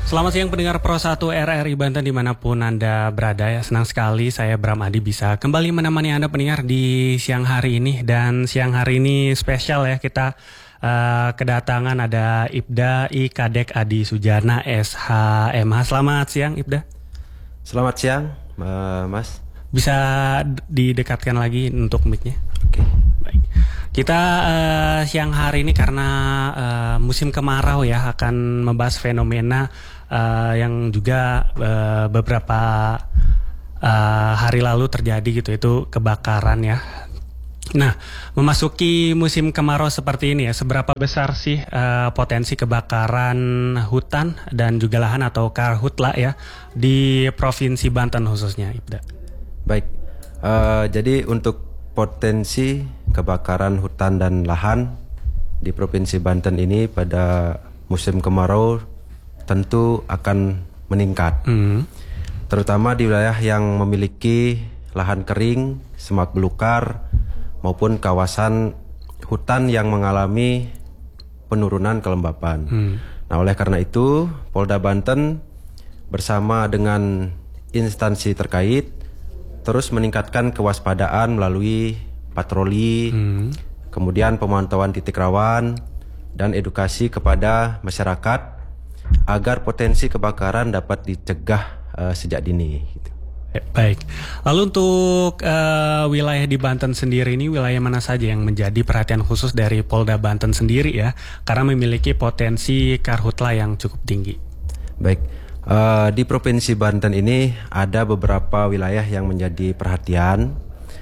Selamat siang pendengar Pro 1 RRI Banten dimanapun Anda berada ya. Senang sekali saya Bram Adi bisa kembali menemani Anda pendengar di siang hari ini. Dan siang hari ini spesial ya, kita kedatangan ada Ibda I Kadek Adi Sujana SHMH. Selamat siang Ibda. Selamat siang Mas. Bisa didekatkan lagi untuk mic-nya? Oke. Baik. Kita siang hari ini karena musim kemarau ya, akan membahas fenomena yang juga beberapa hari lalu terjadi gitu, itu kebakaran ya. Nah, memasuki musim kemarau seperti ini ya, seberapa besar sih potensi kebakaran hutan dan juga lahan atau karhutla ya di Provinsi Banten khususnya, Ibda? Baik, jadi untuk potensi kebakaran hutan dan lahan di Provinsi Banten ini pada musim kemarau tentu akan meningkat. Terutama di wilayah yang memiliki lahan kering, semak belukar, maupun kawasan hutan yang mengalami penurunan kelembapan. Nah, oleh karena itu, Polda Banten bersama dengan instansi terkait terus meningkatkan kewaspadaan melalui patroli, kemudian pemantauan titik rawan, dan edukasi kepada masyarakat agar potensi kebakaran dapat dicegah sejak dini. Baik, lalu untuk wilayah di Banten sendiri ini, wilayah mana saja yang menjadi perhatian khusus dari Polda Banten sendiri ya, karena memiliki potensi karhutla yang cukup tinggi? Baik, di Provinsi Banten ini ada beberapa wilayah yang menjadi perhatian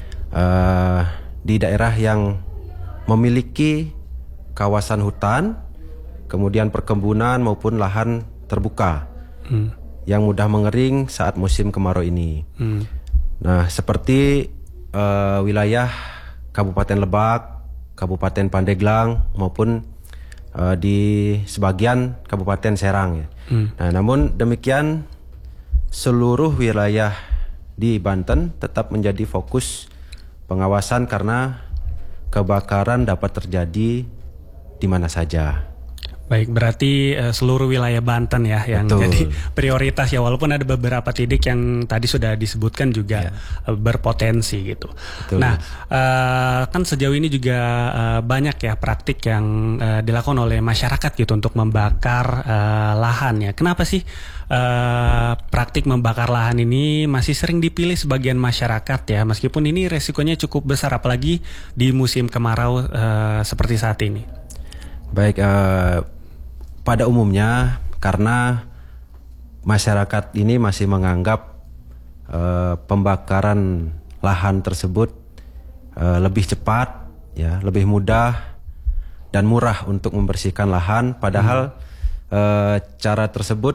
di daerah yang memiliki kawasan hutan, kemudian perkebunan maupun lahan terbuka yang mudah mengering saat musim kemarau ini. Nah, seperti wilayah Kabupaten Lebak, Kabupaten Pandeglang maupun di sebagian Kabupaten Serang ya. Nah, namun demikian seluruh wilayah di Banten tetap menjadi fokus pengawasan karena kebakaran dapat terjadi di mana saja. Baik, berarti seluruh wilayah Banten ya yang jadi prioritas ya, walaupun ada beberapa titik yang tadi sudah disebutkan juga berpotensi gitu. Betul. Nah, kan sejauh ini juga banyak ya praktik yang dilakukan oleh masyarakat gitu untuk membakar lahan ya. Kenapa sih praktik membakar lahan ini masih sering dipilih sebagian masyarakat ya, meskipun ini resikonya cukup besar apalagi di musim kemarau seperti saat ini? Baik, pada umumnya karena masyarakat ini masih menganggap pembakaran lahan tersebut lebih cepat, ya, lebih mudah dan murah untuk membersihkan lahan. Padahal cara tersebut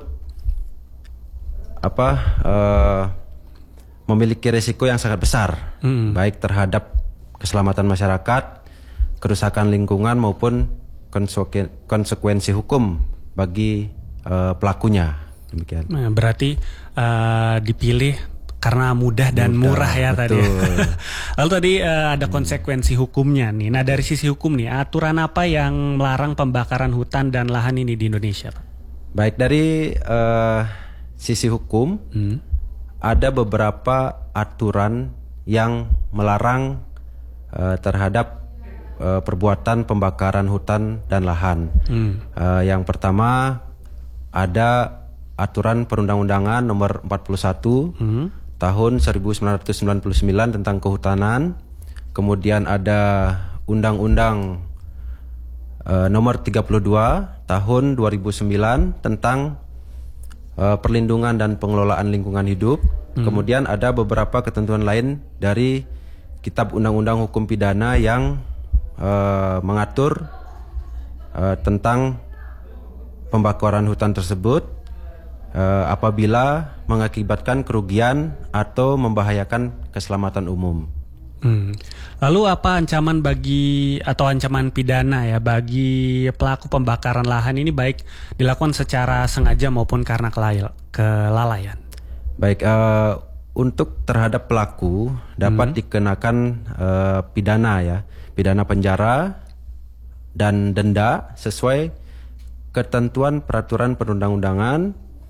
memiliki risiko yang sangat besar, baik terhadap keselamatan masyarakat, kerusakan lingkungan maupun konsekuensi hukum bagi pelakunya. Demikian. Nah, berarti dipilih karena mudah dan murah ya. Betul. Tadi. Lalu tadi ada konsekuensi hukumnya nih. Nah, dari sisi hukum nih, aturan apa yang melarang pembakaran hutan dan lahan ini di Indonesia, Pak? Baik, dari sisi hukum ada beberapa aturan yang melarang terhadap perbuatan pembakaran hutan dan lahan. Yang pertama ada aturan perundang-undangan nomor 41 tahun 1999 tentang kehutanan. Kemudian ada undang-undang nomor 32 tahun 2009 tentang perlindungan dan pengelolaan lingkungan hidup. Kemudian ada beberapa ketentuan lain dari Kitab Undang-Undang Hukum Pidana yang mengatur tentang pembakaran hutan tersebut apabila mengakibatkan kerugian atau membahayakan keselamatan umum. Lalu apa ancaman ancaman pidana ya bagi pelaku pembakaran lahan ini, baik dilakukan secara sengaja maupun karena kelalaian? Baik, untuk terhadap pelaku dapat dikenakan pidana ya, pidana penjara dan denda sesuai ketentuan peraturan perundang-undangan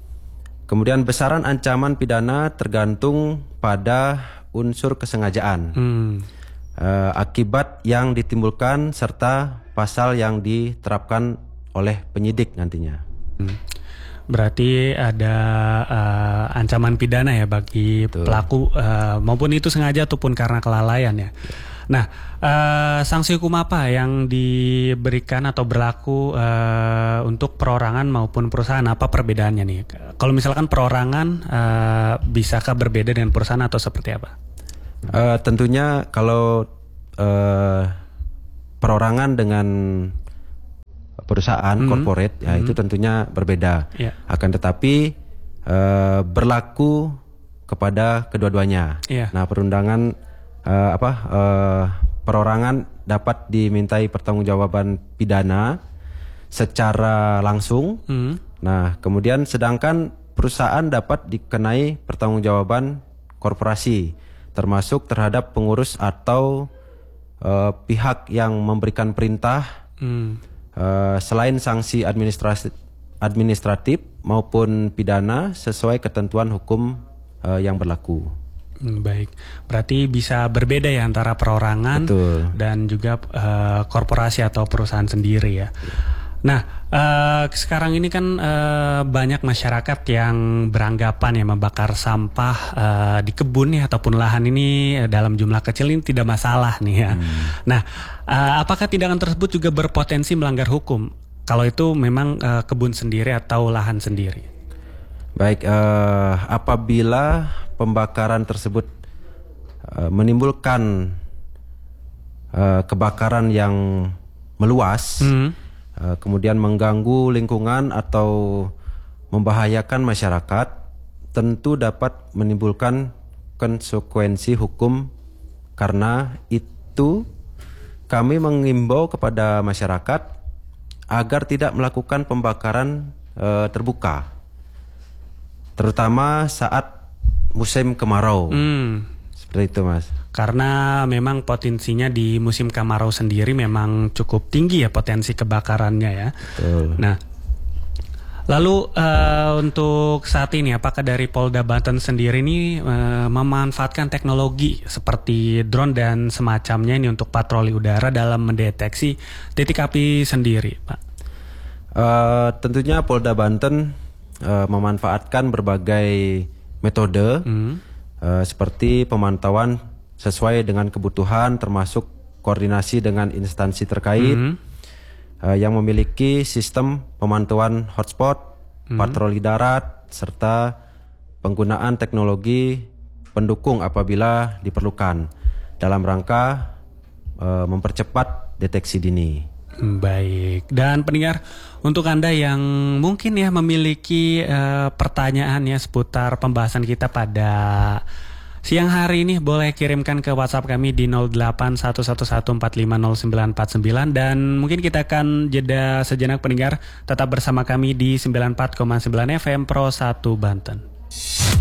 Kemudian besaran ancaman pidana tergantung pada unsur kesengajaan, akibat yang ditimbulkan serta pasal yang diterapkan oleh penyidik nantinya. Berarti ada ancaman pidana ya bagi pelaku maupun itu sengaja ataupun karena kelalaian ya. Nah, sanksi hukum apa yang diberikan atau berlaku untuk perorangan maupun perusahaan? Apa perbedaannya nih? Kalau misalkan perorangan, bisakah berbeda dengan perusahaan atau seperti apa? Tentunya kalau perorangan dengan perusahaan corporate ya itu tentunya berbeda. Akan tetapi berlaku kepada kedua-duanya. Nah, perundangan perorangan dapat dimintai pertanggungjawaban pidana secara langsung. Nah, kemudian sedangkan perusahaan dapat dikenai pertanggungjawaban korporasi, termasuk terhadap pengurus atau pihak yang memberikan perintah. Selain sanksi administratif maupun pidana sesuai ketentuan hukum yang berlaku. Baik, berarti bisa berbeda ya antara perorangan dan juga korporasi atau perusahaan sendiri ya. Nah, sekarang ini kan banyak masyarakat yang beranggapan ya membakar sampah di kebun ya ataupun lahan ini dalam jumlah kecil ini tidak masalah nih ya. Nah, apakah tindakan tersebut juga berpotensi melanggar hukum? Kalau itu memang kebun sendiri atau lahan sendiri? Baik, apabila pembakaran tersebut menimbulkan kebakaran yang meluas, kemudian mengganggu lingkungan atau membahayakan masyarakat, tentu dapat menimbulkan konsekuensi hukum. Karena itu kami mengimbau kepada masyarakat agar tidak melakukan pembakaran terbuka, terutama saat musim kemarau. Seperti itu, Mas. Karena memang potensinya di musim kemarau sendiri memang cukup tinggi ya potensi kebakarannya ya. Betul. Nah, lalu untuk saat ini apakah dari Polda Banten sendiri ini memanfaatkan teknologi seperti drone dan semacamnya ini untuk patroli udara dalam mendeteksi titik api sendiri, Pak? Tentunya Polda Banten memanfaatkan berbagai metode seperti pemantauan sesuai dengan kebutuhan, termasuk koordinasi dengan instansi terkait yang memiliki sistem pemantauan hotspot, patroli darat, serta penggunaan teknologi pendukung apabila diperlukan dalam rangka mempercepat deteksi dini. Baik, dan pendengar, untuk Anda yang mungkin ya memiliki pertanyaan ya seputar pembahasan kita pada siang hari ini, boleh kirimkan ke WhatsApp kami di 081114509949 dan mungkin kita akan jeda sejenak pendengar, tetap bersama kami di 94,9 FM Pro 1 Banten.